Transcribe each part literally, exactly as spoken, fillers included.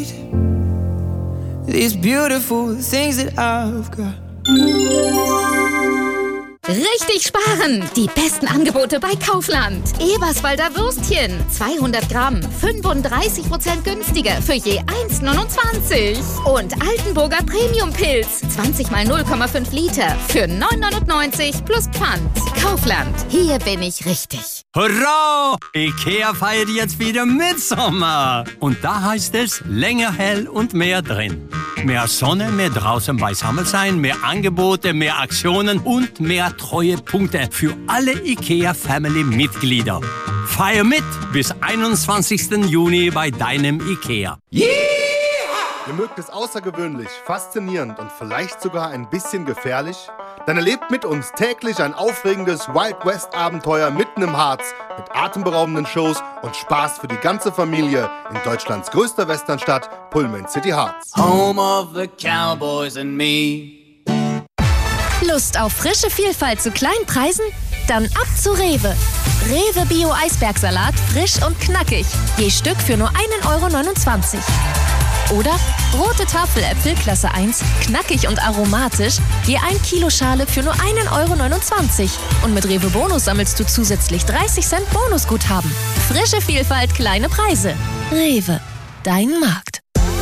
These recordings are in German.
These beautiful things that I've got. Richtig sparen! Die besten Angebote bei Kaufland. Eberswalder Würstchen, zweihundert Gramm, fünfunddreißig Prozent günstiger für je eins neunundzwanzig. Und Altenburger Premium-Pilz, zwanzig mal null Komma fünf Liter für neun neunundneunzig plus Pfand. Kaufland, hier bin ich richtig. Hurra! IKEA feiert jetzt wieder Mitsommer. Und da heißt es länger hell und mehr drin. Mehr Sonne, mehr draußen beisammen sein, mehr Angebote, mehr Aktionen und mehr Treuepunkte für alle IKEA-Family-Mitglieder. Feier mit bis einundzwanzigsten Juni bei deinem IKEA. Yeah! Ihr mögt es außergewöhnlich, faszinierend und vielleicht sogar ein bisschen gefährlich? Dann erlebt mit uns täglich ein aufregendes Wild West-Abenteuer mitten im Harz mit atemberaubenden Shows und Spaß für die ganze Familie in Deutschlands größter Westernstadt, Pullman City Harz. Home of the Cowboys and me. Lust auf frische Vielfalt zu kleinen Preisen? Dann ab zu Rewe. Rewe Bio Eisbergsalat, frisch und knackig. Je Stück für nur ein Euro neunundzwanzig. Oder rote Tafeläpfel Klasse eins, knackig und aromatisch, je ein Kilo Schale für nur ein Euro neunundzwanzig. Und mit Rewe Bonus sammelst du zusätzlich dreißig Cent Bonusguthaben. Frische Vielfalt, kleine Preise. Rewe, dein Markt.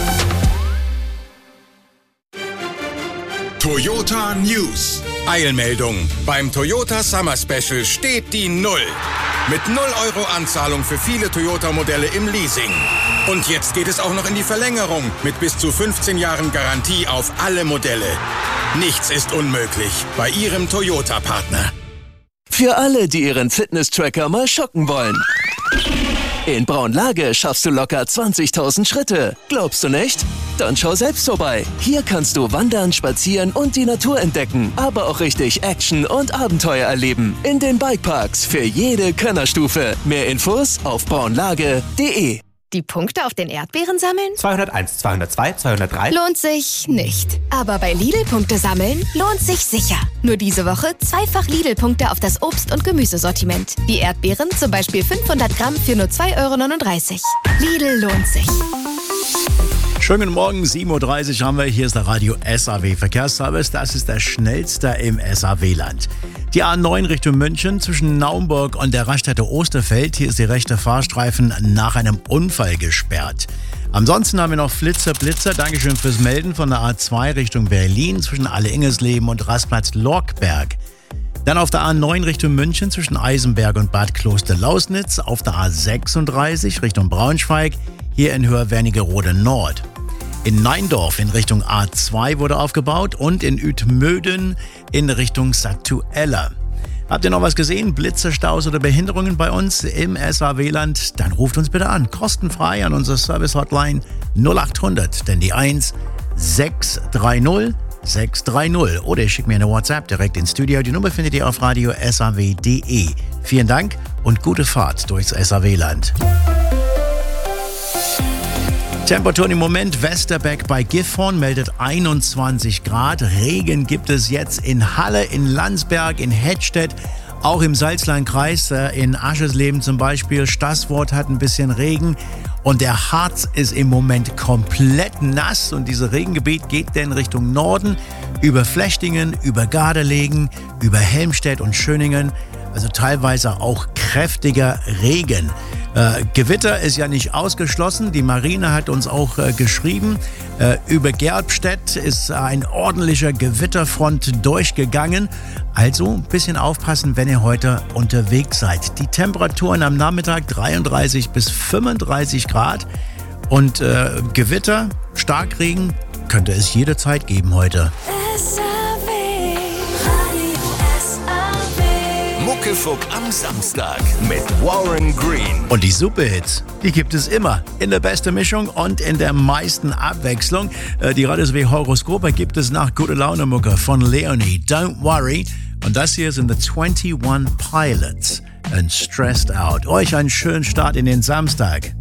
Toyota News. Eilmeldung. Beim Toyota Summer Special steht die Null. Mit null Euro Anzahlung für viele Toyota-Modelle im Leasing. Und jetzt geht es auch noch in die Verlängerung mit bis zu fünfzehn Jahren Garantie auf alle Modelle. Nichts ist unmöglich bei Ihrem Toyota-Partner. Für alle, die ihren Fitness-Tracker mal schocken wollen. In Braunlage schaffst du locker zwanzigtausend Schritte. Glaubst du nicht? Dann schau selbst vorbei. Hier kannst du wandern, spazieren und die Natur entdecken, aber auch richtig Action und Abenteuer erleben. In den Bikeparks für jede Könnerstufe. Mehr Infos auf braunlage punkt de. Die Punkte auf den Erdbeeren sammeln? zweihunderteins, zweihundertzwei, zweihundertdrei. Lohnt sich nicht. Aber bei Lidl-Punkte sammeln lohnt sich sicher. Nur diese Woche zweifach Lidl-Punkte auf das Obst- und Gemüsesortiment. Wie Erdbeeren, zum Beispiel fünfhundert Gramm für nur zwei Euro neununddreißig. Lidl lohnt sich. Schönen guten Morgen, sieben Uhr dreißig haben wir. Hier ist der Radio S A W Verkehrsservice. Das ist der schnellste im S A W-Land. Die A neun Richtung München zwischen Naumburg und der Raststätte Osterfeld. Hier ist die rechte Fahrstreifen nach einem Unfall gesperrt. Ansonsten haben wir noch Flitzer, Blitzer. Dankeschön fürs Melden von der A zwei Richtung Berlin zwischen Alle-Ingersleben und Rastplatz Lorkberg. Dann auf der A neun Richtung München zwischen Eisenberg und Bad Kloster-Lausnitz. Auf der A sechsunddreißig Richtung Braunschweig. Hier in Höher-Wernigerode Nord. In Neindorf in Richtung A zwei wurde aufgebaut und in Uetmöden in Richtung Sattuella. Habt ihr noch was gesehen? Blitze, Staus oder Behinderungen bei uns im S A W-Land? Dann ruft uns bitte an. Kostenfrei an unsere Service-Hotline null acht hundert, denn die eins sechs drei null sechs drei null. Oder ihr schickt mir eine WhatsApp direkt ins Studio. Die Nummer findet ihr auf radio s a w punkt de. Vielen Dank und gute Fahrt durchs S A W-Land. Temperaturen im Moment, Westerbeck bei Gifhorn meldet einundzwanzig Grad. Regen gibt es jetzt in Halle, in Landsberg, in Hettstedt, auch im Salzlandkreis, in Aschersleben zum Beispiel. Staßwort hat ein bisschen Regen und der Harz ist im Moment komplett nass und dieses Regengebiet geht dann Richtung Norden, über Flechtingen, über Gardelegen, über Helmstedt und Schöningen. Also teilweise auch kräftiger Regen. Äh, Gewitter ist ja nicht ausgeschlossen. Die Marine hat uns auch äh, geschrieben, äh, über Gerbstedt ist ein ordentlicher Gewitterfront durchgegangen. Also ein bisschen aufpassen, wenn ihr heute unterwegs seid. Die Temperaturen am Nachmittag dreiunddreißig bis fünfunddreißig Grad. Und äh, Gewitter, Starkregen könnte es jederzeit geben heute. Muckefuck am Samstag mit Warren Green. Und die Superhits, die gibt es immer in der besten Mischung und in der meisten Abwechslung. Die Radio S A W Horoskope gibt es nach Gute Laune Mucke von Leonie, Don't Worry. Und das hier sind The twenty-one Pilots and Stressed Out. Euch einen schönen Start in den Samstag.